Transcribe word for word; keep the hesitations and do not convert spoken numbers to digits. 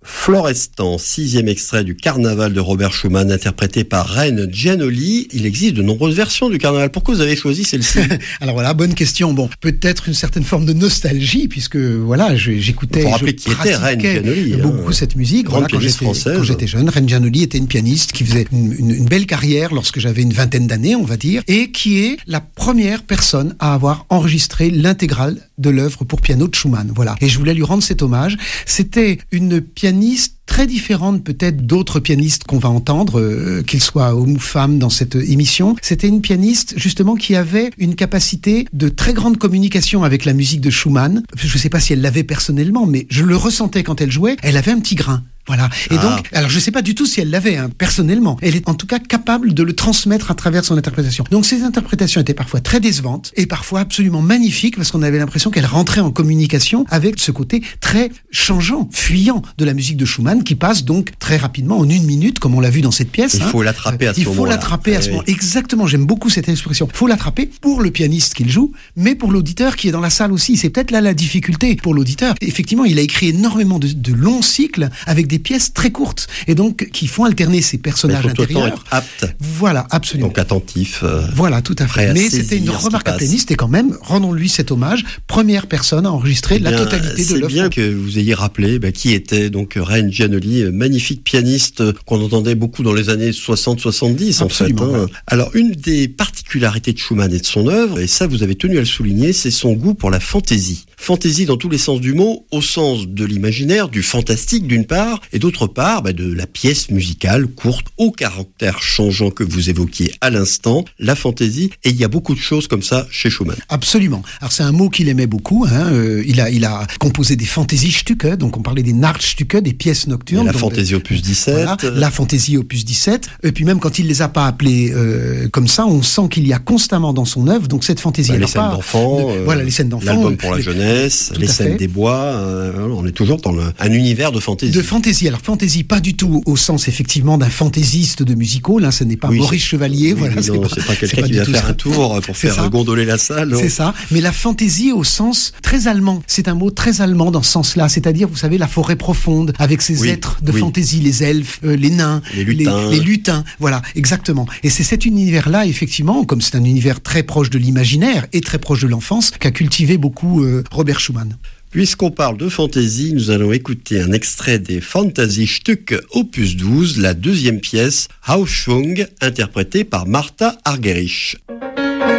Florestan, sixième extrait du Carnaval de Robert Schumann, interprété par Reine Gianoli. Il existe de nombreuses versions du Carnaval. Pourquoi vous avez choisi celle-ci? Alors voilà, bonne question. Bon, peut-être une certaine forme de nostalgie, puisque voilà, j'écoutais, Faut rappeler qui était Reine Gianoli, beaucoup hein, cette musique. Voilà, quand j'étais, quand j'étais jeune, Reine Gianoli était une pianiste qui faisait une, une, une belle carrière lorsque j'avais une vingtaine d'années, on va dire, et qui est la première personne à avoir enregistré l'intégrale de l'œuvre pour piano de Schumann. Voilà. Et je voulais lui rendre cet hommage. C'était une pianiste très différente peut-être d'autres pianistes qu'on va entendre, euh, qu'ils soient hommes ou femmes dans cette émission. C'était une pianiste justement qui avait une capacité de très grande communication avec la musique de Schumann. Je ne sais pas si elle l'avait personnellement, mais je le ressentais quand elle jouait. Elle avait un petit grain. Voilà. Et ah. donc, alors je ne sais pas du tout si elle l'avait, hein, personnellement. Elle est en tout cas capable de le transmettre à travers son interprétation. Donc ces interprétations étaient parfois très décevantes et parfois absolument magnifiques parce qu'on avait l'impression qu'elle rentrait en communication avec ce côté très changeant, fuyant de la musique de Schumann qui passe donc très rapidement en une minute, comme on l'a vu dans cette pièce. Il faut hein. l'attraper à ce Il moment-là. Il faut l'attraper à ce moment. Exactement. J'aime beaucoup cette expression. Il faut l'attraper pour le pianiste qu'il joue, mais pour l'auditeur qui est dans la salle aussi. C'est peut-être là la difficulté pour l'auditeur. Effectivement, il a écrit énormément de, de longs cycles avec des pièces très courtes et donc qui font alterner ces personnages mais faut intérieurs. Être apte. Voilà, absolument. Donc attentif. Euh, voilà, tout à fait. Mais c'était une remarquable pianiste et quand même, rendons-lui cet hommage. Première personne à enregistrer eh bien, la totalité de l'œuvre. C'est bien que vous ayez rappelé bah, qui était donc Reine Gianoli, magnifique pianiste qu'on entendait beaucoup dans les années soixante soixante-dix en fait. Hein. Ouais. Alors une des particularités de Schumann et de son œuvre, et ça vous avez tenu à le souligner, c'est son goût pour la fantaisie. Fantaisie dans tous les sens du mot, au sens de l'imaginaire, du fantastique d'une part, et d'autre part bah, de la pièce musicale courte au caractère changeant que vous évoquiez à l'instant, la fantaisie, et il y a beaucoup de choses comme ça chez Schumann. Absolument. Alors c'est un mot qu'il aimait beaucoup, hein. euh, il, a, il a composé des Fantasiestücke, donc on parlait des Nachtstücke, des pièces nocturnes. Et la fantaisie opus dix-sept. Voilà, la fantaisie opus dix-sept, et puis même quand il les a pas appelées euh, comme ça, on sent qu'il y a constamment dans son œuvre, donc cette fantaisie. Bah, les scènes pas, d'enfants, de, euh, voilà, les scènes d'enfants, l'album pour la les, jeunesse, les scènes fait. des bois, euh, on est toujours dans le, un univers de fantaisie. De fantaisie, alors fantaisie pas du tout au sens effectivement d'un fantaisiste de musical, hein, ce n'est pas oui, Maurice Chevalier, oui, voilà, oui, c'est, non, pas, c'est pas quelqu'un c'est pas qui vient faire ça. un tour pour faire ça. gondoler la salle. C'est ça, mais la fantaisie au sens très allemand, c'est un mot très allemand dans ce sens-là, c'est-à-dire, vous savez, la forêt profonde, avec ses oui, êtres de oui. fantaisie, les elfes, euh, les nains, les lutins. Les, les lutins, voilà, exactement. Et c'est cet univers-là, effectivement, comme c'est un univers très proche de l'imaginaire et très proche de l'enfance, qu'a cultivé beaucoup euh, Robert Schumann. Puisqu'on parle de fantaisie, nous allons écouter un extrait des Fantasiestücke opus douze, la deuxième pièce, Aufschwung, interprétée par Martha Argerich.